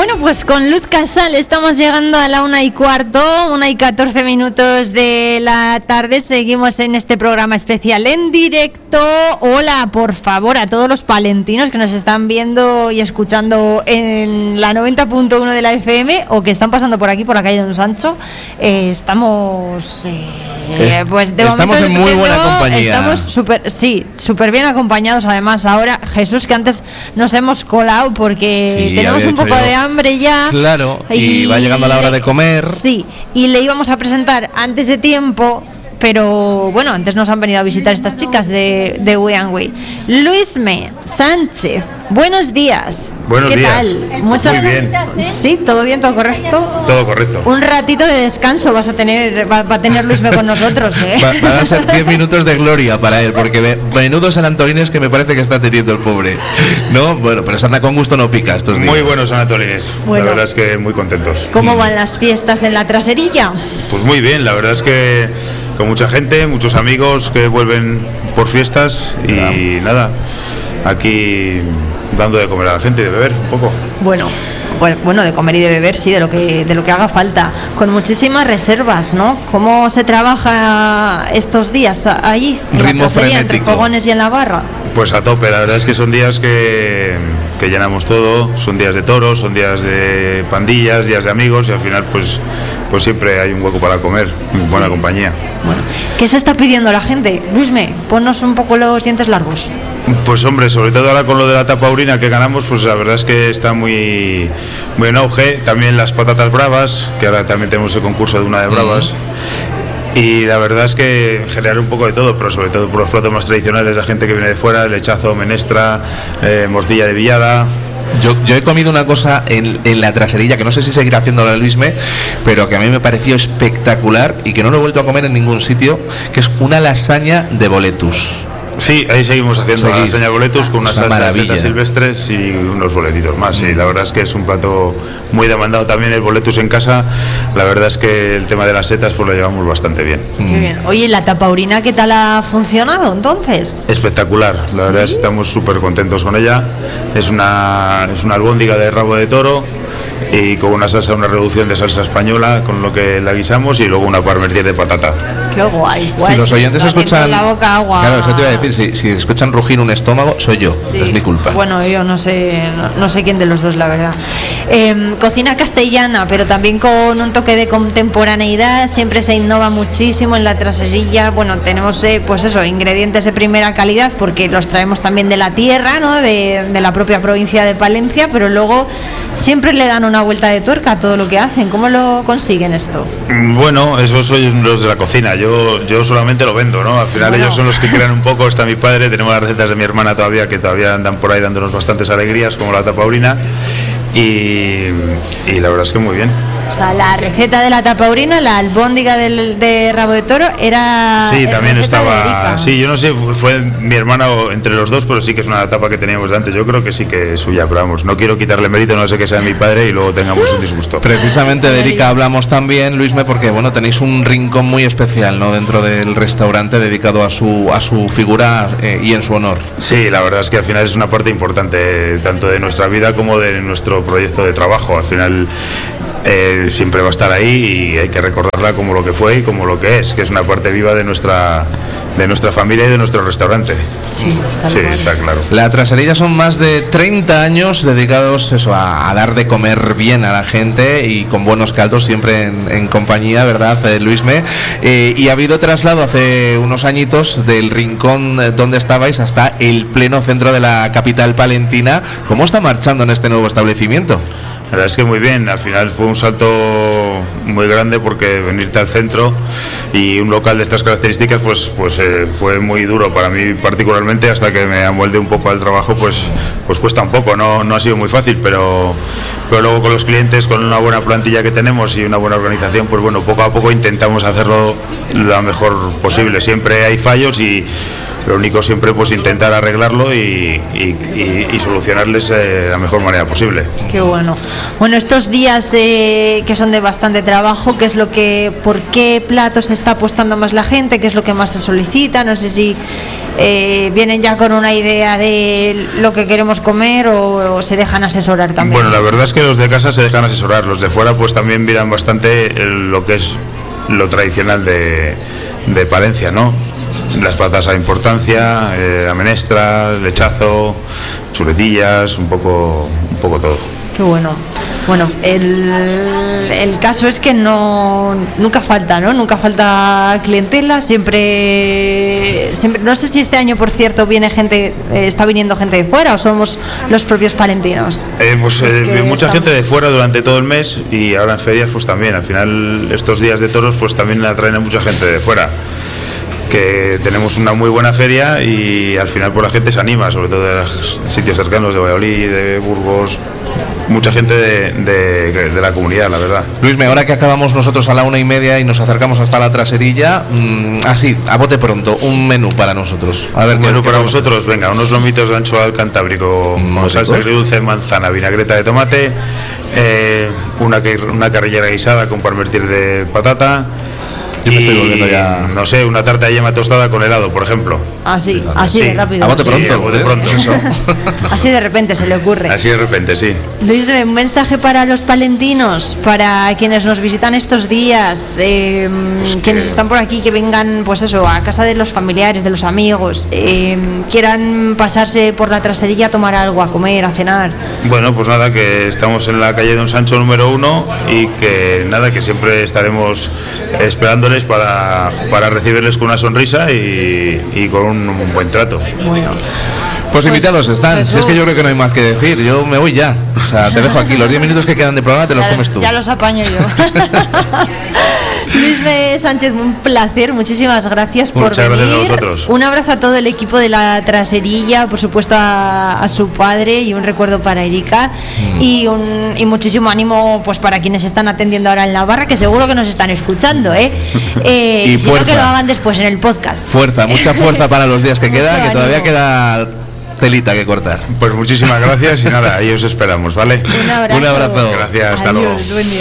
Bueno, pues con Luz Casal estamos llegando a la 1:15, 1:14 de la tarde. Seguimos en este programa especial en directo. Hola, por favor, a todos los palentinos que nos están viendo y escuchando en la 90.1 de la FM o que están pasando por aquí, por la calle Don Sancho. Estamos pues de estamos momento, en muy buena compañía. Estamos súper bien acompañados. Además, ahora, Jesús, que antes nos hemos colado porque tenemos un poco de hambre ya. Claro, y va llegando la hora de comer. Sí, y le íbamos a presentar antes de tiempo, pero bueno, antes nos han venido a visitar estas chicas de We and We. Luisme Sánchez, buenos días. Buenos días. ¿Qué tal? Muchas... Muy bien. Sí, todo bien, todo correcto. Todo correcto. Un ratito de descanso va a tener Luisme con nosotros, ¿eh? Van a ser 10 minutos de gloria para él, porque menudos sanantolines que me parece que está teniendo el pobre. No, bueno, pero se anda con gusto, no pica estos días. Muy buenos sanantolines. Bueno. La verdad es que muy contentos. ¿Cómo van las fiestas en la traserilla? Pues muy bien, la verdad es que con mucha gente, muchos amigos que vuelven por fiestas y nada, aquí dando de comer a la gente y de beber un poco. Bueno, de comer y de beber, sí, de lo que haga falta, con muchísimas reservas, ¿no? ¿Cómo se trabaja estos días allí? Ritmo frenético. Entre fogones y en la barra. Pues a tope, la verdad es que son días que llenamos todo, son días de toros, son días de pandillas, días de amigos y al final pues siempre hay un hueco para comer, buena compañía. Bueno, ¿qué se está pidiendo la gente? Luisme, ponnos un poco los dientes largos. Pues hombre, sobre todo ahora con lo de la tapaurina que ganamos, pues la verdad es que está muy en auge. También las patatas bravas, que ahora también tenemos el concurso de una de bravas. Y la verdad es que generar un poco de todo, pero sobre todo por los platos más tradicionales, la gente que viene de fuera, lechazo, menestra, morcilla de villada. Yo he comido una cosa en la traserilla que no sé si seguirá haciendo la Luisme, pero que a mí me pareció espectacular y que no lo he vuelto a comer en ningún sitio, que es una lasaña de boletus. Sí, ahí seguimos haciendo la lasaña de boletus con unas salsas silvestres y unos boletitos más. Sí, la verdad es que es un plato muy demandado también el boletus en casa. La verdad es que el tema de las setas pues lo llevamos bastante bien. Qué bien. Oye, ¿la tapaurina qué tal ha funcionado entonces? Espectacular, la verdad es que estamos súper contentos con ella. Es una albóndiga de rabo de toro y con una reducción de salsa española con lo que la guisamos y luego una parmentier de patata. Qué guay. Si los oyentes escuchan la boca agua. Claro, eso te iba a decir, si escuchan rugir un estómago, soy yo, sí. Es mi culpa. Bueno, yo no sé quién de los dos, la verdad. Cocina castellana, pero también con un toque de contemporaneidad, siempre se innova muchísimo en la traserilla. Bueno, tenemos pues eso, ingredientes de primera calidad porque los traemos también de la tierra, ¿no? De la propia provincia de Palencia, pero luego siempre le dan una vuelta de tuerca a todo lo que hacen. ¿Cómo lo consiguen esto? Bueno, esos son los de la cocina. Yo solamente lo vendo, ¿no? Al final ellos son los que crean un poco. Está mi padre, tenemos las recetas de mi hermana todavía, que todavía andan por ahí dándonos bastantes alegrías, como la tapaurina. Y la verdad es que muy bien. O sea, la receta de la tapaurina, la albóndiga de rabo de toro, era... Sí, también estaba... Sí, yo no sé, fue mi hermana o entre los dos, pero sí que es una tapa que teníamos de antes. Yo creo que sí que es suya, pero vamos, no quiero quitarle mérito, no sé que sea mi padre y luego tengamos un disgusto. Precisamente de Erika hablamos también, Luisme, porque bueno, tenéis un rincón muy especial, ¿no? Dentro del restaurante dedicado a su figura y en su honor. Sí, la verdad es que al final es una parte importante, tanto de nuestra vida como de nuestro proyecto de trabajo. Al final... siempre va a estar ahí y hay que recordarla como lo que fue y como lo que es una parte viva de nuestra familia y de nuestro restaurante. Sí, está claro. La traserilla son más de 30 años dedicados a dar de comer bien a la gente y con buenos caldos, siempre en compañía, ¿verdad, Luisme? Y ha habido traslado hace unos añitos del rincón donde estabais hasta el pleno centro de la capital palentina. ¿Cómo está marchando en este nuevo establecimiento? La verdad es que muy bien, al final fue un salto muy grande porque venirte al centro y un local de estas características pues fue muy duro para mí particularmente, hasta que me amolde un poco al trabajo pues cuesta un poco, no ha sido muy fácil, pero luego con los clientes, con una buena plantilla que tenemos y una buena organización, pues bueno, poco a poco intentamos hacerlo lo mejor posible. Siempre hay fallos y lo único siempre pues intentar arreglarlo y solucionarles de la mejor manera posible. Qué bueno. Bueno, estos días que son de bastante trabajo, ¿por qué platos se está apostando más la gente? ¿Qué es lo que más se solicita? No sé si ¿vienen ya con una idea de lo que queremos comer o se dejan asesorar también? Bueno, la verdad es que los de casa se dejan asesorar, los de fuera pues también miran bastante lo que es lo tradicional de Palencia, ¿no? Las patatas a importancia, la menestra, lechazo, chuletillas, un poco todo. Qué bueno. Bueno, el caso es que nunca falta, ¿no? Nunca falta clientela, siempre. No sé si este año, por cierto, está viniendo gente de fuera o somos los propios palentinos. Mucha gente de fuera durante todo el mes y ahora en ferias pues también. Al final estos días de toros pues también atraen a mucha gente de fuera. Que tenemos una muy buena feria y al final pues la gente se anima, sobre todo de los sitios cercanos de Valladolid, de Burgos, mucha gente de la comunidad, la verdad. Luisme, ahora que acabamos nosotros a la 1:30 y nos acercamos hasta la traserilla, así, a bote pronto, un menú para nosotros. A ver, un menú para vosotros, venga, unos lomitos de anchoa al cantábrico con salsa agridulce, manzana, vinagreta de tomate, una carrillera guisada con parmentier de patata. Yo me estoy volviendo ya. No sé, una tarta de yema tostada con helado, por ejemplo. Así de rápido. A bote pronto, a bote pronto. Eso. Así de repente se le ocurre. Así de repente, sí. Luis, un mensaje para los palentinos, para quienes nos visitan estos días, quienes están por aquí, que vengan, pues eso, a casa de los familiares, de los amigos, quieran pasarse por la traserilla a tomar algo, a comer, a cenar. Bueno, pues nada, que estamos en la calle Don Sancho número 1 y que nada, que siempre estaremos esperándoles para recibirles con una sonrisa y con un buen trato. Bueno. Pues invitados están. Si es que yo creo que no hay más que decir. Yo me voy ya. O sea, te dejo aquí. Los 10 minutos que quedan de programa te los comes tú. Ya los apaño yo. Luis Sánchez, un placer. Muchísimas gracias por venir. Muchas gracias a vosotros. Un abrazo a todo el equipo de la traserilla, por supuesto a su padre, y un recuerdo para Erika. Y muchísimo ánimo pues para quienes están atendiendo ahora en la barra, que seguro que nos están escuchando, y si no, que lo hagan después en el podcast. Mucha fuerza para los días que queda, que todavía queda telita que cortar. Pues muchísimas gracias y nada, ahí os esperamos, ¿vale? Un abrazo. Un abrazo. Gracias, hasta luego. Buen día.